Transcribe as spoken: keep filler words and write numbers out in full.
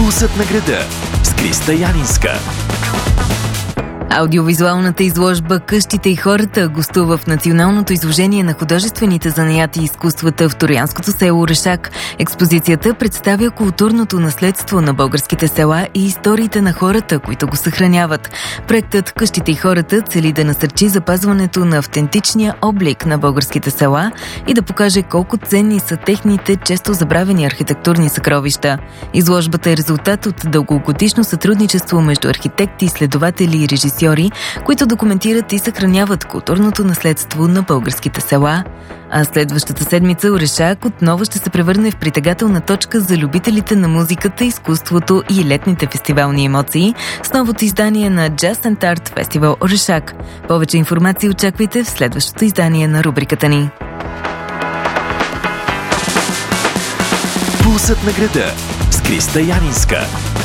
Пулсът на града с Криста Янинска. Аудиовизуалната изложба «Къщите и хората» гостува в Националното изложение на художествените занаяти и изкуствата в Троянското село Орешак. Експозицията представя културното наследство на българските села и историите на хората, които го съхраняват. Проектът «Къщите и хората» цели да насърчи запазването на автентичния облик на българските села и да покаже колко ценни са техните често забравени архитектурни съкровища. Изложбата е резултат от дългогодишно сътрудничество между архитекти, изследователи и режисьори, които документират и съхраняват културното наследство на българските села. А следващата седмица Орешак отново ще се превърне в притегателна точка за любителите на музиката, изкуството и летните фестивални емоции с новото издание на Jazz and Art Festival Орешак. Повече информация очаквайте в следващото издание на рубриката ни. Пулсът на града с Криста Янинска.